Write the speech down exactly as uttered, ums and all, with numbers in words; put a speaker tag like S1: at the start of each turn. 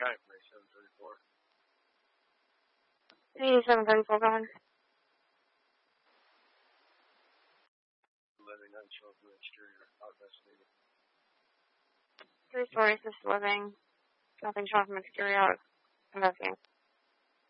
S1: County from eighty-seven thirty-four.
S2: eighty-seven thirty-four going.
S1: Living, nothing showing from the exterior. Not investigated.
S2: Three stories, just living. Nothing showing from exterior. Investigating.